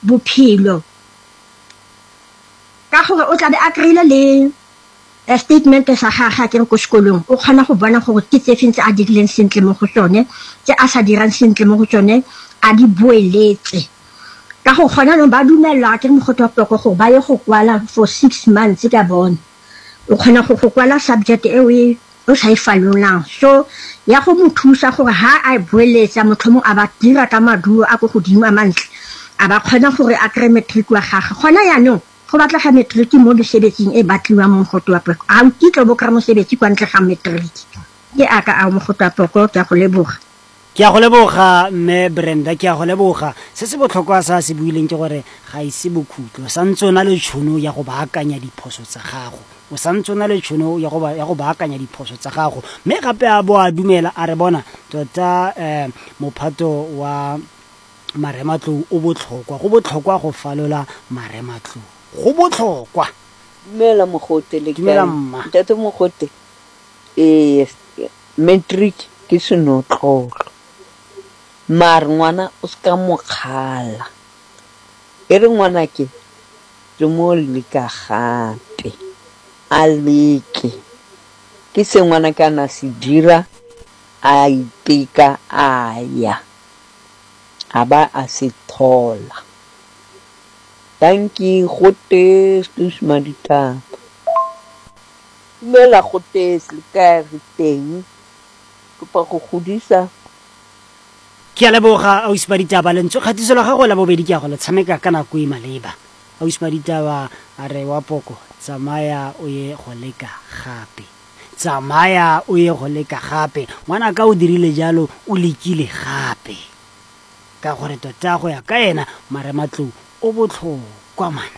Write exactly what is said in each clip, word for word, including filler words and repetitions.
bophelo ka gore o tla be a kry-ile le a statement sa gagwe ke ko sekolong o kgona go bona gore ke tse feng tse a dirileng sentle mo go tsone tse a sa dirang sentle mo go tsone a di boeletse ka go kgona no ba dumela ke mogote wa poko go ba ye go kwala for six months ka bona o kgona go go kwala subject e we o sa e falolang so ya go mo thusa gore ha a boeletsa motho mo a ba dira ka maduo a go godimo a mantle a ba kgona gore a kry matric wa gagwe gona ya no go batla ga matric mo lesebetsing e batliwa mo mogote wa poko a o kitlo bo kra mo sebetsi kwa ntle ga matric ke aka a mogote wa poko ke go leboga ke a go leboga mme Brenda ke a go leboga se se botlhokwa sa se buileng ke gore ga ise bokhutlo sa ntse o na le tšhono ya go baakanya diphoso tsa gago o sa ntse o na le tšhono ya go ya go baakanya diphoso tsa gago mme gape a bo a dumela a re bona tota um mophato wa marematlou o botlhokwa go botlhokwa go falola marematlou go botlhokwa dumela mogote le dumela mma ntate mogote eh matric ke senotlolo mar ngwana o ska mokgala e re ngwana ke re mo leka gape a leke ke se ngwana kana se dira a ipeka a ya a ba a se thola tanki gote stus madita mela gote se ka re teng kopa go godisa ke a leboga Ausi Maditaba le ntse kgatiso la gago la bobedi ke a go le tshameka ka nako e maleba Ausi Maditaba a re wa poko tsamaya o ye go leka gape tsamaya o ye go leka gape ngwana ka o dirile jalo o lekile gape ka gore tota go ya ka ena marematlou o botlhokwa man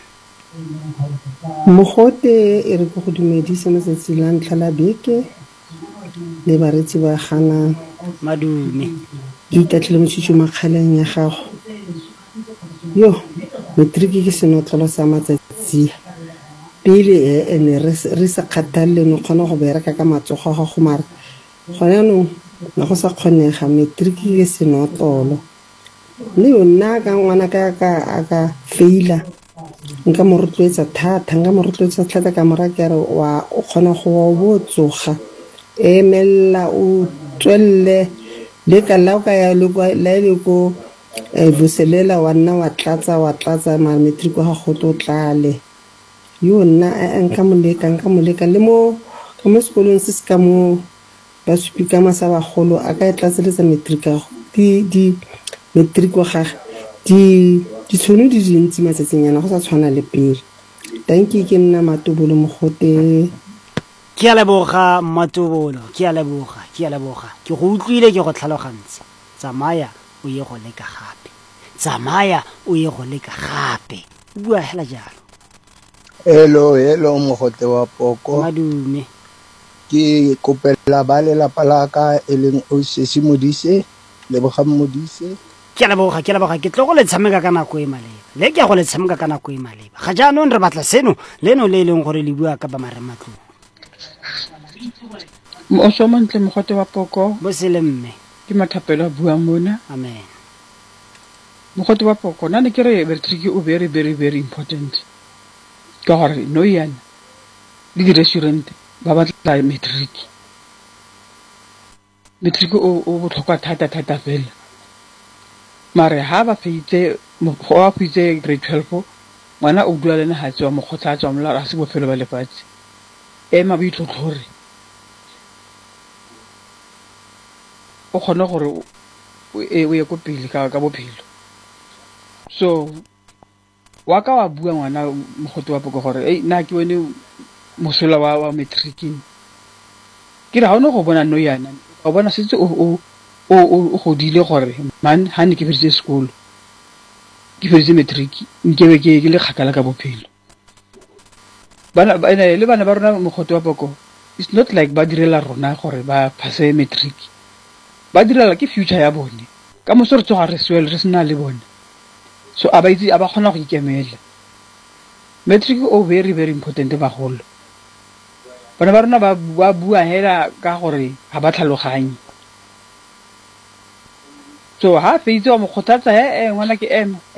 mogote e re go dumedisa mo setsi la ntlha la beke le baretsi ba gana madume ke itatlhile motšhitšo makgaleng ya gago yo matric ke senotlolo sa matsatsi pele ene re sa kgathalle no kgona go bereka ka matsogo ga go mara gona no na go sa kgonega matric ke senotlolo le yona ka ngwana ka ka ka faila nka mo rotloetsa thata nka mo rotloetsa thata ka mora ke re wa o kgona go botsoga emela o tswelle le ka la ka ya le kwa la ile ko e buselela wa nna wa tlatsa wa tlatsa ma matric wa go to tlale yona nka mo leka nka mo leka le mo ka mo sekolong se se ka mo ba speaker ma sa ba golo a ka tlatseletsa matric di di matric wa ga di di tshono di dintsi matsatsing yana go sa tshwana le pele thank you ke nna Matobolo mogote ke a leboga Matobolo ke a leboga ke a leboga ke go utlwile ke go tlhalogantse tsamaya o ye go leka gape tsamaya o ye go leka gape bua hela jalo hello hello mogote wa poko madume ke kopela ba lelapa la ka e leng o sesi modise leboga modise ke a leboga ke a leboga ke tlo go le tshameka ka nako e maleba le ke a go le tshameka ka nako e maleba ga jaanong re batla seno leno le e leng gore le bua ka ba marematlou mo so montle mogote wa poko bo se le mme ke Mathapelo a bua mona amen mogote wa poko nna ne ke re matric o very very very important ka gore no yana le di restaurant ba batla matric matric o o botlhokwa thata thata fela mare ha ba feitse mo go a feitse grade twelve ngwana o dula lena ha tswa mo khotsa tswa mola ra se bofelo ba lefatse e ma bitlotlhore o khona gore e o ye go pele ka ka bophelo so wa ka wa bua ngwana mogote wa poko gore ei na ke wene mosola wa wa matric ke ra hona go bona no yana o bona setse o o o go dile gore man ha ne ke feditse sekolo ke feditse matric nke be ke le kgakala ka bophelo bana ba ene le bana ba rona mogote wa poko it's not like ba direla rona gore ba passe matric ba direla ke future ya bone ka mo sortso ga re swele re sena le bone so aba itse aba khona go ikemela matric o very very important ba golo bana ba rona ba bua hela ka gore ga ba tlhaloganye so ha feitse wa mo kgothatsa he ngwana ke ema